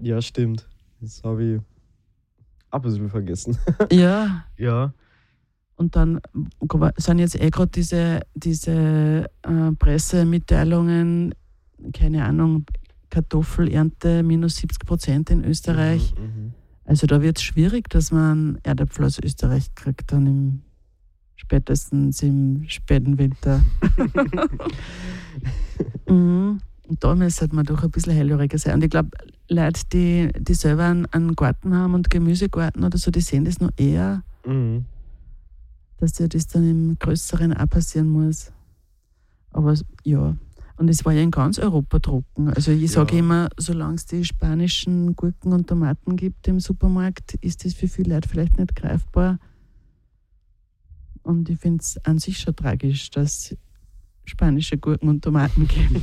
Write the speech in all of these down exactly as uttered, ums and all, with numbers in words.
Ja, stimmt. Das habe ich ein bisschen vergessen. Ja. Ja. Und dann sind jetzt eh gerade diese, diese äh, Pressemitteilungen, keine Ahnung, Kartoffelernte minus siebzig Prozent in Österreich. Mhm, mhm. Also da wird es schwierig, dass man Erdäpfel aus Österreich kriegt, dann im, spätestens im späten Winter. mhm. Und da müsste man doch ein bisschen hellhöriger sein. Und ich glaube, Leute, die, die selber einen, einen Garten haben und Gemüsegarten oder so, die sehen das noch eher, Mhm. dass ja das dann im Größeren auch passieren muss. Aber ja, und es war ja in ganz Europa trocken. Also ich sage Ja. immer, solange es die spanischen Gurken und Tomaten gibt im Supermarkt, ist das für viele Leute vielleicht nicht greifbar. Und ich finde es an sich schon tragisch, dass spanische Gurken und Tomaten geben.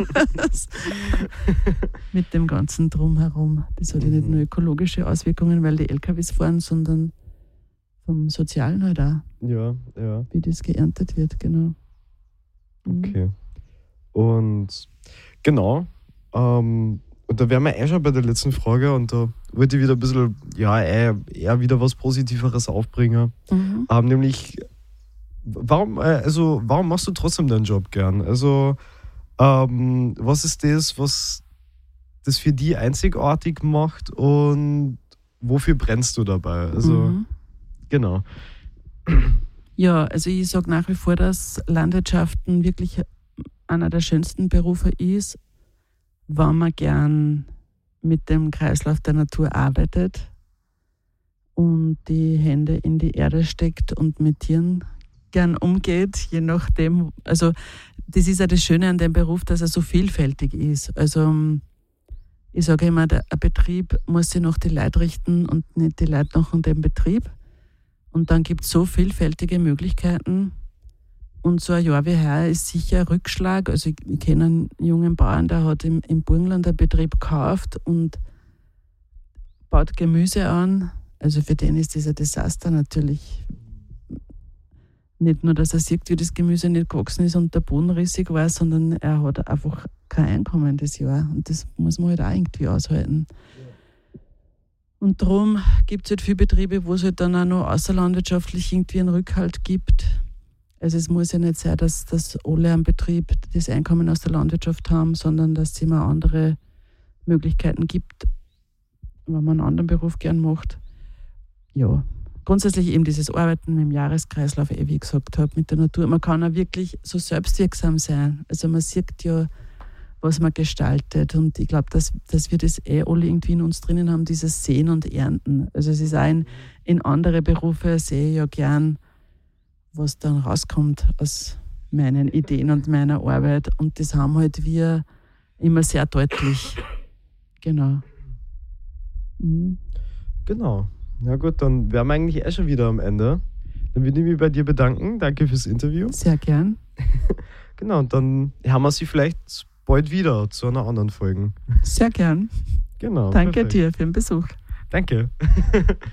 Mit dem ganzen Drumherum. Das hat ja nicht nur ökologische Auswirkungen, weil die L K Ws fahren, sondern vom Sozialen halt auch, Ja, ja. wie das geerntet wird, genau. Mhm. Okay. Und genau, ähm, und da wären wir eh schon bei der letzten Frage und da wollte ich wieder ein bisschen, ja, eher, eher wieder was Positiveres aufbringen. Mhm. Ähm, nämlich, warum, äh, also, warum machst du trotzdem deinen Job gern? Also, ähm, was ist das, was das für die einzigartig macht und wofür brennst du dabei? Also, Mhm. genau. Ja, also ich sage nach wie vor, dass Landwirtschaften wirklich einer der schönsten Berufe ist, wenn man gern mit dem Kreislauf der Natur arbeitet und die Hände in die Erde steckt und mit Tieren gern umgeht, je nachdem. Also das ist ja das Schöne an dem Beruf, dass er so vielfältig ist. Also ich sage immer, der ein Betrieb muss sich nach die Leute richten und nicht die Leute nach dem Betrieb. Und dann gibt es so vielfältige Möglichkeiten. Und so ein Jahr wie heuer ist sicher ein Rückschlag. Also ich, ich kenne einen jungen Bauern, der hat im, im Burgenland einen Betrieb gekauft und baut Gemüse an. Also für den ist das ein Desaster natürlich. Nicht nur, dass er sieht, wie das Gemüse nicht gewachsen ist und der Boden rissig war, sondern er hat einfach kein Einkommen das Jahr. Und das muss man halt auch irgendwie aushalten. Und darum gibt es halt viele Betriebe, wo es halt dann auch noch außerlandwirtschaftlich irgendwie einen Rückhalt gibt. Also es muss ja nicht sein, dass, dass alle am Betrieb das Einkommen aus der Landwirtschaft haben, sondern dass es immer andere Möglichkeiten gibt, wenn man einen anderen Beruf gern macht. Ja, grundsätzlich eben dieses Arbeiten mit dem Jahreskreislauf, wie ich gesagt habe, mit der Natur. Man kann auch wirklich so selbstwirksam sein. Also man sieht ja, was man gestaltet. Und ich glaube, dass, dass wir das eh alle irgendwie in uns drinnen haben, dieses Sehen und Ernten. Also es ist auch in, in andere Berufe, sehe ich ja gern, was dann rauskommt aus meinen Ideen und meiner Arbeit. Und das haben halt wir immer sehr deutlich. Genau. Mhm. Genau. Na gut, dann wären wir eigentlich eh schon wieder am Ende. Dann würde ich mich bei dir bedanken. Danke fürs Interview. Sehr gern. Genau, und dann haben wir sie vielleicht bald wieder zu einer anderen Folge. Sehr gern. Genau. Danke perfekt. dir für den Besuch. Danke.